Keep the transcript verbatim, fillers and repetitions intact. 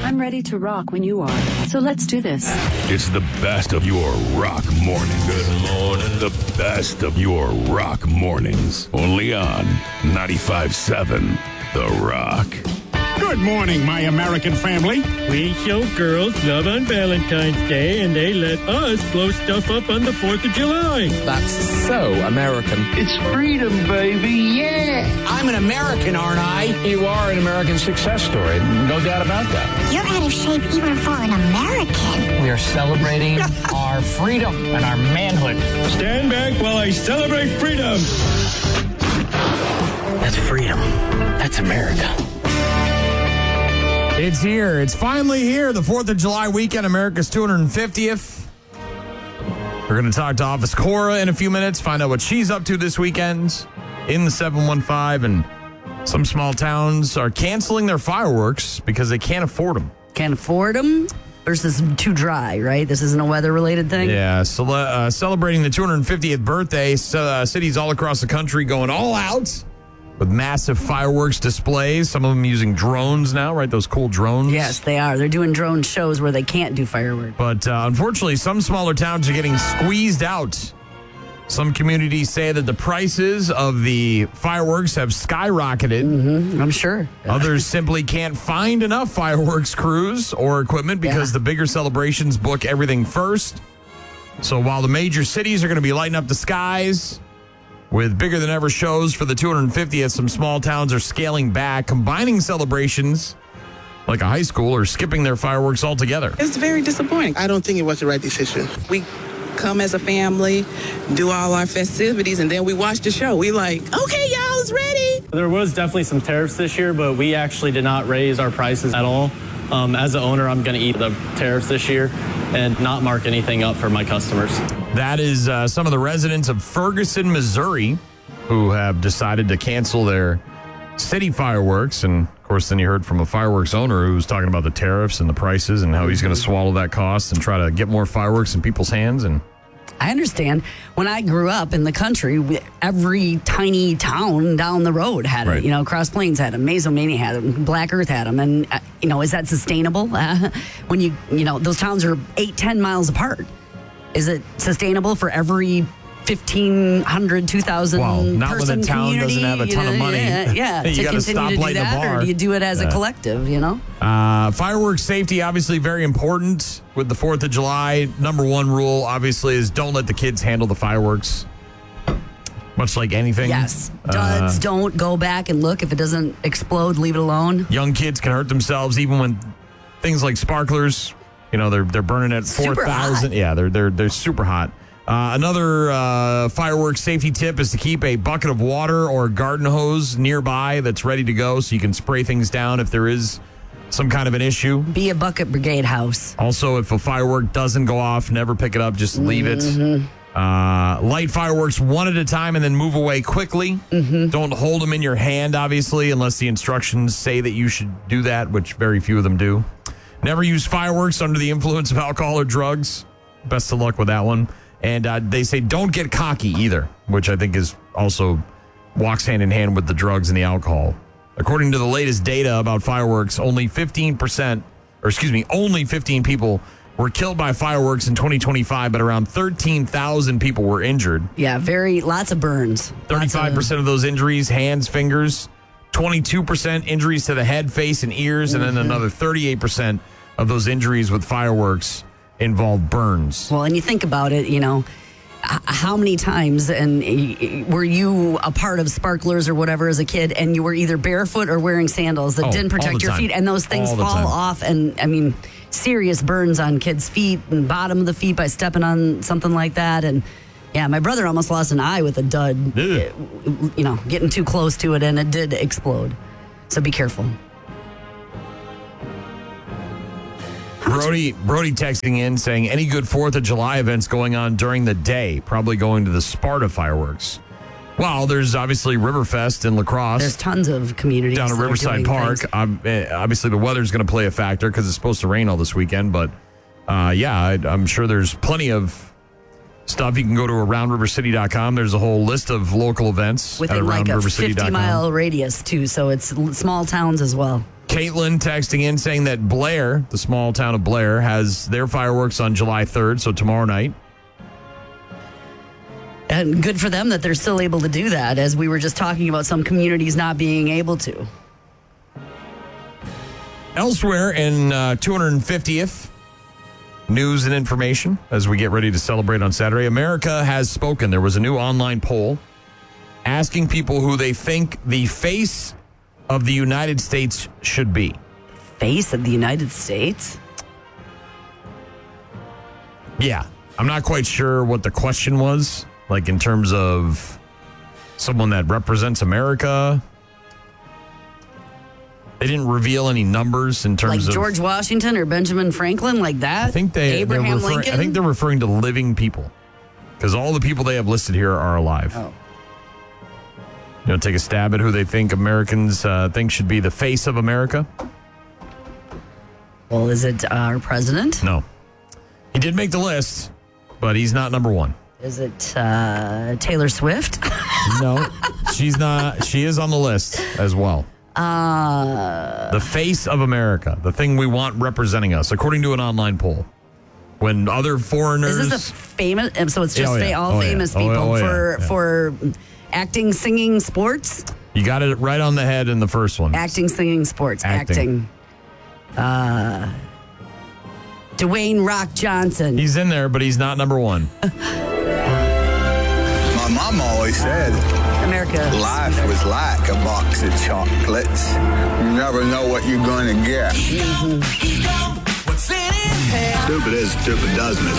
I'm ready to rock when you are. So let's do this. It's the best of your rock mornings. Good morning. The best of your rock mornings. Only on ninety-five seven The Rock. Good morning, my American family. We show girls love on Valentine's Day, and they let us blow stuff up on the fourth of July. That's so American. It's freedom, baby, yeah. I'm an American, aren't I? You are an American success story, no doubt about that. You're out of shape even for an American. We are celebrating our freedom and our manhood. Stand back while I celebrate freedom. That's freedom. That's America. It's here. It's finally here. The fourth of July weekend, America's two hundred fiftieth. We're going to talk to Office Cora in a few minutes, find out what she's up to this weekend in the seven one five. And some small towns are canceling their fireworks because they can't afford them. Can't afford them versus too dry, right? This isn't a weather-related thing? Yeah. So, uh, celebrating the two hundred fiftieth birthday, uh, cities all across the country going all out with massive fireworks displays. Some of them using drones now, right? Those cool drones. Yes, they are. They're doing drone shows where they can't do fireworks. But uh, unfortunately, some smaller towns are getting squeezed out. Some communities say that the prices of the fireworks have skyrocketed. Mm-hmm, I'm sure. Others simply can't find enough fireworks crews or equipment because yeah. the bigger celebrations book everything first. So while the major cities are going to be lighting up the skies with bigger than ever shows for the two hundred fiftieth, some small towns are scaling back, combining celebrations like a high school, or skipping their fireworks altogether. It's very disappointing. I don't think it was the right decision. We come as a family, do all our festivities, and then we watch the show. We like, okay, y'all, it's ready. There was definitely some tariffs this year, but we actually did not raise our prices at all. Um, as an owner, I'm going to eat the tariffs this year and not mark anything up for my customers. That is uh, some of the residents of Ferguson, Missouri, who have decided to cancel their city fireworks. And, of course, then you heard from a fireworks owner who was talking about the tariffs and the prices and how he's going to swallow that cost and try to get more fireworks in people's hands. And I understand. When I grew up in the country, every tiny town down the road had right. it. You know, Cross Plains had them, Mazomania had them, Black Earth had them. And, uh, you know, is that sustainable? Uh, when you, you know, those towns are eight, ten miles apart. Is it sustainable for every fifteen hundred, two thousand well, not person when the town community? doesn't have a ton you know, of money. Yeah, yeah. You to got to stop continue to do lighting the that, bar. or do you do it as yeah. a collective, you know? Uh, fireworks safety, obviously very important with the fourth of July. Number one rule, obviously, is don't let the kids handle the fireworks. Much like anything. Yes. Duds, uh, don't go back and look. If it doesn't explode, leave it alone. Young kids can hurt themselves even when things like sparklers, you know, they're they're burning at four thousand. Yeah, they're they're they're super hot. Uh, another uh, fireworks safety tip is to keep a bucket of water or garden hose nearby that's ready to go so you can spray things down if there is some kind of an issue. Be a bucket brigade house. Also, if a firework doesn't go off, never pick it up, just leave mm-hmm. it. Uh, light fireworks one at a time and then move away quickly. Mm-hmm. Don't hold them in your hand, obviously, unless the instructions say that you should do that, which very few of them do. Never use fireworks under the influence of alcohol or drugs. Best of luck with that one. And uh, they say don't get cocky either, which I think is also walks hand in hand with the drugs and the alcohol. According to the latest data about fireworks, only fifteen percent, or excuse me, only fifteen people were killed by fireworks in twenty twenty-five, but around thirteen thousand people were injured. Yeah, very, lots of burns. thirty-five percent of, of those injuries, hands, fingers. twenty-two percent injuries to the head, face, and ears. And mm-hmm. then another thirty-eight percent of those injuries with fireworks involve burns. Well, and you think about it, you know, how many times and were you a part of sparklers or whatever as a kid, and you were either barefoot or wearing sandals that oh, didn't protect your feet, and those things all fall off, and I mean, serious burns on kids' feet and bottom of the feet by stepping on something like that. And yeah, my brother almost lost an eye with a dud, Ugh. you know, getting too close to it, and it did explode. So be careful. Brody, Brody texting in saying, any good fourth of July events going on during the day? Probably going to the Sparta fireworks. Well, there's obviously Riverfest in La Crosse. There's tons of communities down at Riverside Park. Um, obviously, the weather's going to play a factor because it's supposed to rain all this weekend. But, uh, yeah, I, I'm sure there's plenty of stuff. You can go to around river city dot com. There's a whole list of local events within at like around a river city dot com. fifty mile radius, too. So it's small towns as well. Caitlin texting in saying that Blair, the small town of Blair, has their fireworks on July third, so tomorrow night. And good for them that they're still able to do that, as we were just talking about some communities not being able to. Elsewhere in uh, two hundred fiftieth news and information as we get ready to celebrate on Saturday, America has spoken. There was a new online poll asking people who they think the face of the United States should be. Face of the United States? Yeah. I'm not quite sure what the question was, like in terms of someone that represents America. They didn't reveal any numbers in terms like of... Like George Washington or Benjamin Franklin, like that? I think they, Abraham referring, Lincoln? I think they're referring to living people, because all the people they have listed here are alive. Oh. You know, take a stab at who they think Americans uh, think should be the face of America? Well, is it our president? No. He did make the list, but he's not number one. Is it uh, Taylor Swift? No, she's not. She is on the list as well. Uh, the face of America, the thing we want representing us, according to an online poll. When other foreigners... Is this a famous... So it's just Oh, yeah. fa- all Oh, yeah. famous Oh, people oh, yeah. for Yeah. for acting, singing, sports? You got it right on the head in the first one. Acting, singing, sports. Acting. Acting. Uh, Dwayne Rock Johnson. He's in there, but he's not number one. My mom always said America. Life was like a box of chocolates. You never know what you're going to get. Mm-hmm. Stupid is, stupid doesn't.